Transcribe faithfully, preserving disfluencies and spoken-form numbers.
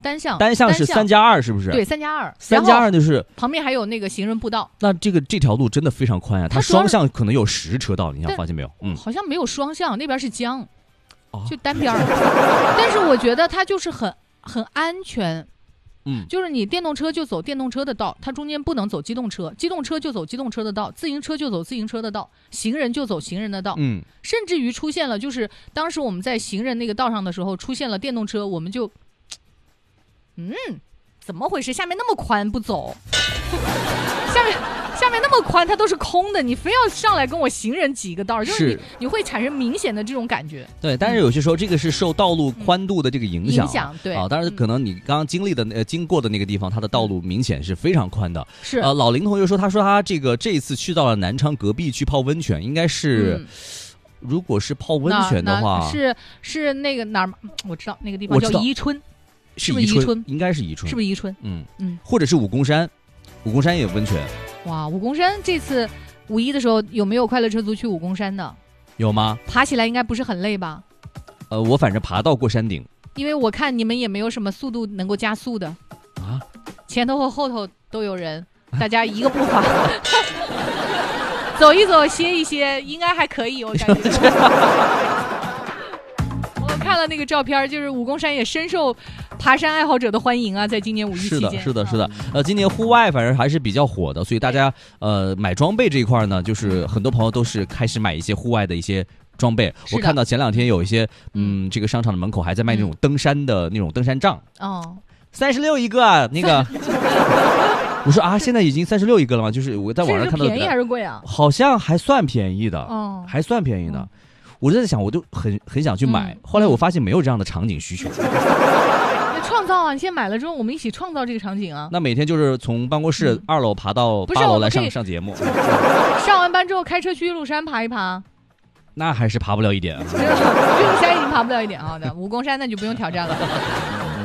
单向， 单向是三加二，是不是？ 对，三加二， 三加二就是旁边还有那个行人步道。 那这个这条路真的非常宽啊，它双向可能有十车道，你想发现没有？嗯， 好像没有双向，那边是江， 哦、 就单边儿。但是我觉得它就是很很安全。 嗯， 就是你电动车就走电动车的道，它中间不能走机动车，机动车就走机动车的道，自行车就走自行车的道，行人就走行人的道。 嗯， 甚至于出现了，就是当时我们在行人那个道上的时候，出现了电动车，我们就，嗯，怎么回事？下面那么宽不走，下面下面那么宽，它都是空的，你非要上来跟我行人挤一个道，就是你你会产生明显的这种感觉。 对，但是有些时候这个是受道路宽度的这个影响， 影响对啊，当然可能你刚刚经历的呃经过的那个地方，它的道路明显是非常宽的。 是呃，老林同学说，他说他这个这一次去到了南昌隔壁去泡温泉，应该是。嗯，如果是泡温泉的话， 是是那个哪儿？我知道那个地方叫宜春， 是不是宜春？ 应该是宜春， 是不是宜春？ 嗯嗯， 或者是武功山，武功山也有温泉。 哇，武功山这次五一的时候有没有快乐车族去武功山的？ 有吗？ 爬起来应该不是很累吧？ 呃，我反正爬到过山顶， 因为我看你们也没有什么速度能够加速的啊， 前头和后头都有人，大家一个步伐。走一走，歇一歇，应该还可以，我感觉。我看了那个照片，就是武功山也深受爬山爱好者的欢迎啊，在今年五一期间。 是的，是的，是的。呃，今年户外反正还是比较火的，所以大家呃买装备这一块呢，就是很多朋友都是开始买一些户外的一些装备。我看到前两天有一些嗯，这个商场的门口还在卖那种登山的那种登山杖。 哦， 三十六一个啊，那个。我说啊，现在已经三十六一个了吗？就是我在网上看到的， 便宜还是贵啊？ 好像还算便宜的， 哦， 还算便宜的。我就在想，我就很很想去买，后来我发现没有这样的场景需求。 那创造啊！你现在买了之后，我们一起创造这个场景啊！ 那每天就是从办公室二楼爬到八楼来上上节目。 上完班之后开车去玉鹿山爬一爬。 那还是爬不了一点。 玉鹿山已经爬不了一点啊，的武功山那就不用挑战了。